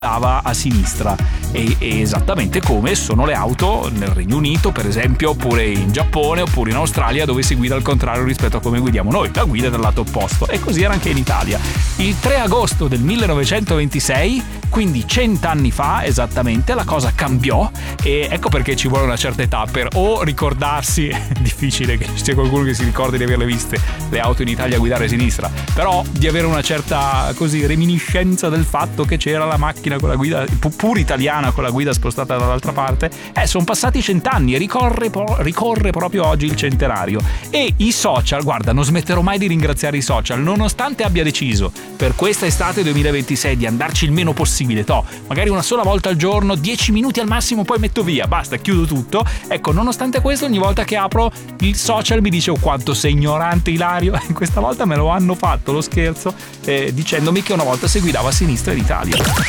a sinistra, e esattamente come sono le auto nel Regno Unito, per esempio, oppure in Giappone, oppure in Australia, dove si guida al contrario rispetto a come guidiamo noi, la guida dal lato opposto, e così era anche in Italia. Il 3 agosto del 1926, quindi 100 anni fa esattamente, la cosa cambiò, e ecco perché ci vuole una certa età per o ricordarsi, è difficile che ci sia qualcuno che si ricordi di averle viste le auto in Italia guidare a sinistra, però di avere una certa così reminiscenza del fatto che c'era la macchina con la guida pur italiana, con la guida spostata dall'altra parte. Sono passati 100 anni e ricorre proprio oggi il centenario, e i social, guarda, non smetterò mai di ringraziare i social, nonostante abbia deciso per questa estate 2026 di andarci il meno possibile, magari una sola volta al giorno, 10 minuti al massimo, poi metto via, basta, chiudo tutto. Ecco, nonostante questo, ogni volta che apro il social mi dice: oh, quanto sei ignorante, Ilario. E questa volta me lo hanno fatto lo scherzo, dicendomi che una volta si guidava a sinistra in Italia.